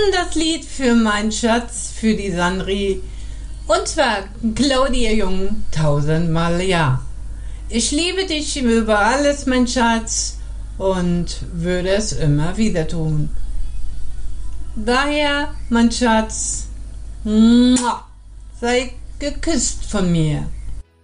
Und das Lied für meinen Schatz, für die Sandri. Und zwar Claudia Jung, 1000-mal ja. Ich liebe dich über alles, mein Schatz, und würde es immer wieder tun. Daher, mein Schatz, sei geküsst von mir.